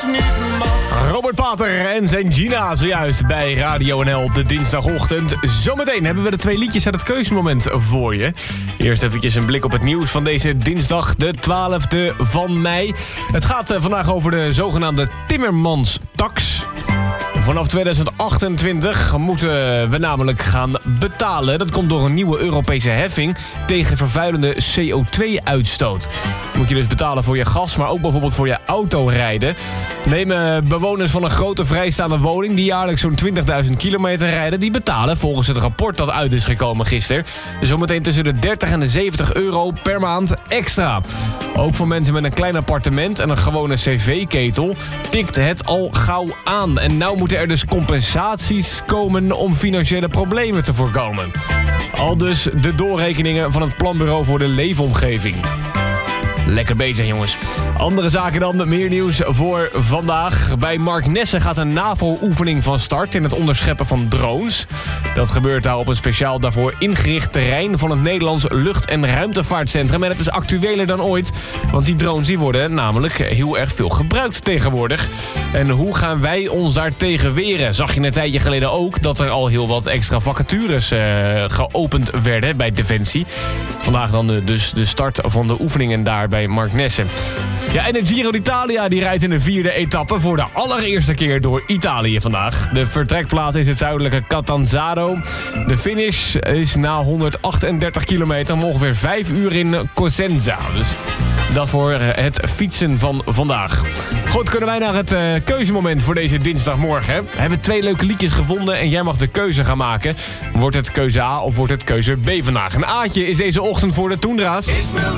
niet mag. Robert Pater en zijn Gina zojuist bij Radio NL op de dinsdagochtend. Zometeen hebben we de 2 liedjes uit het keuzemoment voor je. Eerst eventjes een blik op het nieuws van deze dinsdag, de 12e van mei. Het gaat vandaag over de zogenaamde Timmermans-tax. Vanaf 2028 moeten we namelijk gaan betalen. Dat komt door een nieuwe Europese heffing tegen vervuilende CO2-uitstoot. Moet je dus betalen voor je gas, maar ook bijvoorbeeld voor je autorijden. Nemen bewoners van een grote vrijstaande woning die jaarlijks zo'n 20.000 kilometer rijden, die betalen volgens het rapport dat uit is gekomen gisteren zometeen tussen de 30 en de 70 euro per maand extra. Ook voor mensen met een klein appartement en een gewone cv-ketel tikt het al gauw aan. En nou moeten er dus compensaties komen om financiële problemen te voorkomen. Aldus de doorrekeningen van het Planbureau voor de Leefomgeving. Lekker bezig, jongens. Andere zaken dan, meer nieuws voor vandaag. Bij Mark Nessen gaat een NAVO-oefening van start in het onderscheppen van drones. Dat gebeurt daar op een speciaal daarvoor ingericht terrein van het Nederlands Lucht- en Ruimtevaartcentrum. En het is actueler dan ooit, want die drones die worden namelijk heel erg veel gebruikt tegenwoordig. En hoe gaan wij ons daar tegen weren? Zag je een tijdje geleden ook dat er al heel wat extra vacatures geopend werden bij Defensie. Vandaag dan dus de start van de oefeningen daar bij Mark Nessen. Ja, en de Giro d'Italia die rijdt in de 4e etappe voor de allereerste keer door Italië vandaag. De vertrekplaats is het zuidelijke Catanzaro. De finish is na 138 kilometer om ongeveer 5 uur in Cosenza. Dus dat voor het fietsen van vandaag. Goed, kunnen wij naar het keuzemoment voor deze dinsdagmorgen. We hebben 2 leuke liedjes gevonden en jij mag de keuze gaan maken. Wordt het keuze A of wordt het keuze B vandaag? Een A'tje is deze ochtend voor de Toendra's.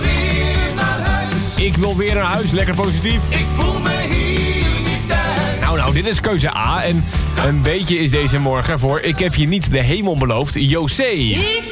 Ik wil weer naar huis, lekker positief. Ik voel me hier niet thuis. Nou, dit is keuze A. En een beetje is deze morgen voor Ik heb je niet de hemel beloofd, José.